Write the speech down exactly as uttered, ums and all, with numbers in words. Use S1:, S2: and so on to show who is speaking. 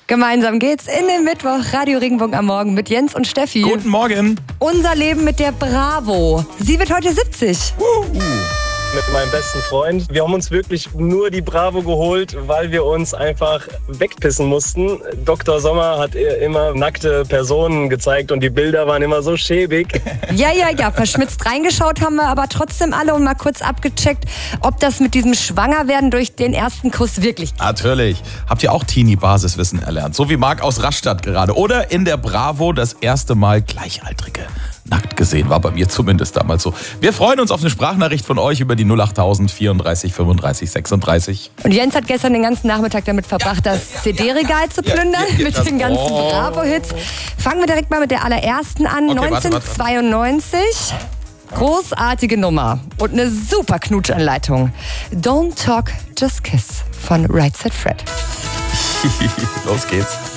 S1: Gemeinsam geht's in den Mittwoch Radio Regenbogen am Morgen mit Jens und Steffi.
S2: Guten Morgen.
S1: Unser Leben mit der Bravo. Sie wird heute siebzig.
S3: Uh. Mit meinem besten Freund. Wir haben uns wirklich nur die Bravo geholt, weil wir uns einfach wegpissen mussten. Doktor Sommer hat immer nackte Personen gezeigt und die Bilder waren immer so schäbig.
S1: Ja, ja, ja, verschmitzt reingeschaut haben wir aber trotzdem alle und mal kurz abgecheckt, ob das mit diesem Schwangerwerden durch den ersten Kuss wirklich geht.
S2: Natürlich. Habt ihr auch Teenie-Basiswissen erlernt? So wie Marc aus Rastatt gerade. Oder in der Bravo das erste Mal Gleichaltrige nackt gesehen. War bei mir zumindest damals so. Wir freuen uns auf eine Sprachnachricht von euch über die null acht tausend vierunddreißig fünfunddreißig sechsunddreißig.
S1: Und Jens hat gestern den ganzen Nachmittag damit verbracht, ja, das ja, C D-Regal ja, zu plündern ja, ja, mit den ganzen oh. Bravo-Hits. Fangen wir direkt mal mit der allerersten an. Okay, neunzehnhundertzweiundneunzig. Großartige Nummer und eine super Knutschanleitung. Don't Talk, Just Kiss von Right Said Fred.
S2: Los geht's.